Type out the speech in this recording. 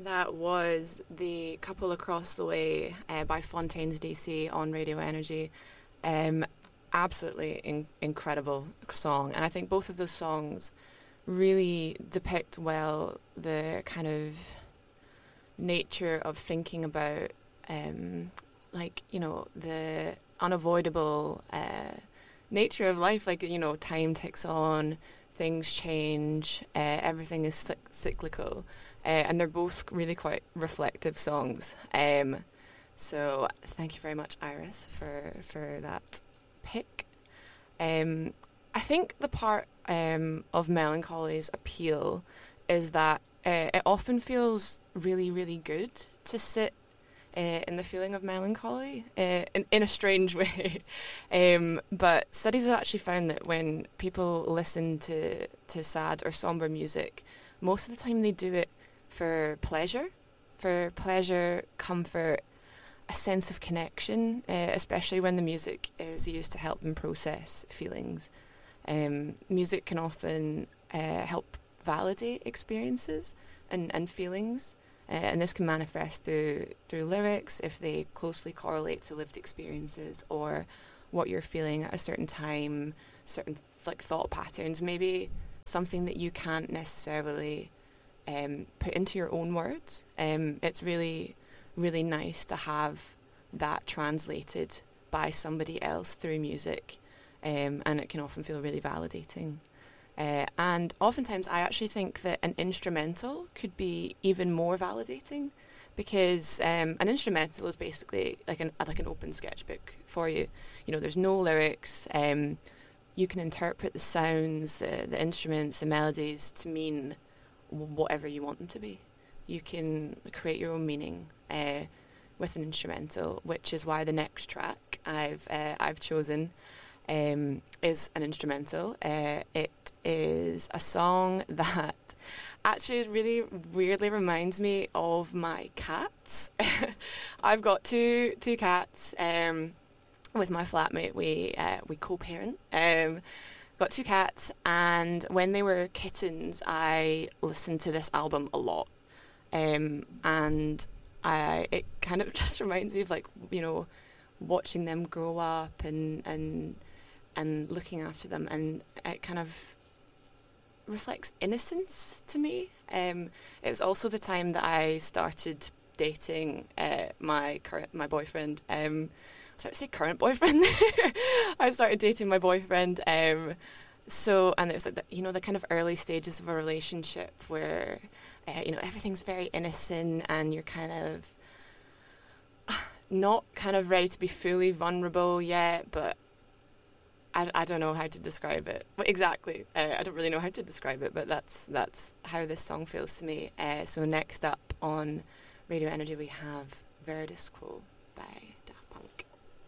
That was The Couple Across the Way by Fontaines DC on Radio Energy. Um, Absolutely incredible song. And I think both of those songs really depict well the kind of nature of thinking about, the unavoidable nature of life. Like, time ticks on, things change, everything is cyclical. And they're both really quite reflective songs. So thank you very much, Iris, for that pick. I think the part of Melancholy's appeal is that it often feels really, really good to sit in the feeling of melancholy in a strange way. But studies have actually found that when people listen to sad or somber music, most of the time they do it for pleasure, comfort, a sense of connection, especially when the music is used to help them process feelings. Music can often help validate experiences and feelings, and this can manifest through lyrics if they closely correlate to lived experiences or what you're feeling at a certain time, certain thought patterns, maybe something that you can't necessarily put into your own words. It's really, really nice to have that translated by somebody else through music, and it can often feel really validating. And oftentimes I actually think that an instrumental could be even more validating, because an instrumental is basically like an open sketchbook for you. There's no lyrics. You can interpret the sounds, the instruments, the melodies to mean whatever you want them to be. You can create your own meaning with an instrumental, which is why the next track I've chosen is an instrumental. It is a song that actually really weirdly reminds me of my cats. I've got two cats. With my flatmate, we co-parent. Got two cats, and when they were kittens, I listened to this album a lot, and it kind of just reminds me of watching them grow up and looking after them, and it kind of reflects innocence to me. It was also the time that I started dating my boyfriend. So I'd say current boyfriend. I started dating my boyfriend. And it was like the kind of early stages of a relationship where everything's very innocent and you're kind of not kind of ready to be fully vulnerable yet, but I don't know how to describe it. Well, exactly. I don't really know how to describe it, but that's how this song feels to me. So next up on Radio Energy we have Verdus Quo by